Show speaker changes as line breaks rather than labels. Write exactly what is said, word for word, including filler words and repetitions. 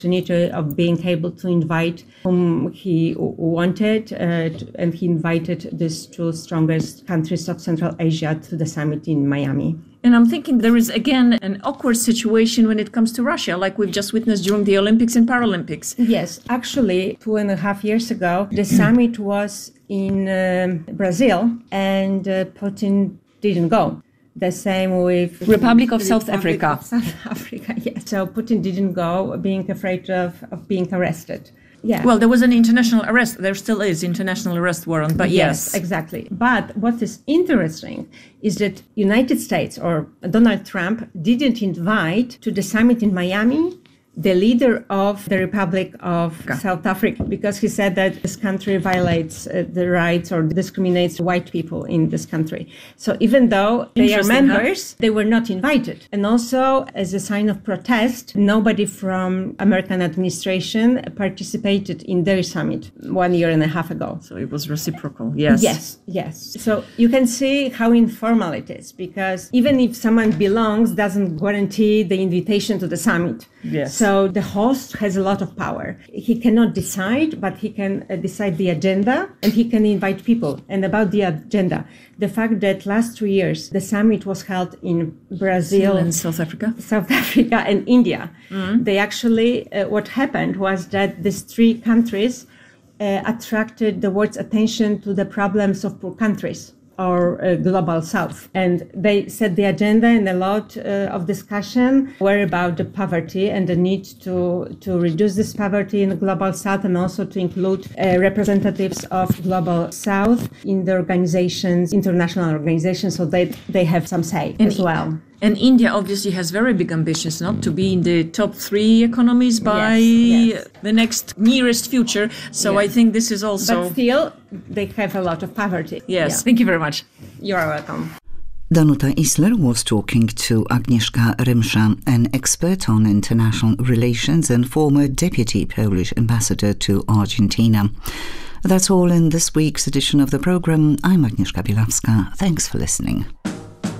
opportunity of being able to invite whom he wanted, uh, and he invited these two strongest countries of Central Asia to the summit in Miami.
And I'm thinking there is, again, an awkward situation when it comes to Russia, like we've just witnessed during the Olympics and Paralympics.
Yes, actually, two and a half years ago, the summit was in um, Brazil, and uh, Putin didn't go. The same with
Republic of
the
South
Republic
Africa.
Of South Africa, yes. So Putin didn't go, being afraid of, of being arrested. Yeah.
Well, there was an international arrest. There still is international arrest warrant, but yes.
Yes, exactly. But what is interesting is that United States or Donald Trump didn't invite to the summit in Miami the leader of the Republic of okay. South Africa, because he said that this country violates uh, the rights or discriminates white people in this country. So even though they are members, huh? they were not invited. And also, as a sign of protest, nobody from American administration participated in their summit one year and a half ago.
So it was reciprocal, yes.
Yes, yes. So you can see how informal it is, because even if someone belongs, doesn't guarantee the invitation to the summit.
Yes.
So the host has a lot of power. He cannot decide, but he can uh, decide the agenda, and he can invite people. And about the agenda, the fact that last two years the summit was held in Brazil,
and South Africa,
South Africa, and India.
Mm-hmm.
They actually, uh, what happened was that these three countries uh, attracted the world's attention to the problems of poor countries, or uh, global south. And they set the agenda, and a lot uh, of discussion were about the poverty and the need to, to reduce this poverty in the global south, and also to include uh, representatives of global south in the organizations, international organizations, so that they have some say and as well.
And India obviously has very big ambitions, not to be in the top three economies by
yes, yes.
the next nearest future. So yes. I think this is also...
But still, they have a lot of poverty.
Yes,
yeah.
Thank you very much.
You are welcome.
Danuta Isler was talking to Agnieszka Rymsza, an expert on international relations and former deputy Polish ambassador to Argentina. That's all in this week's edition of the programme. I'm Agnieszka Bielawska. Thanks for listening.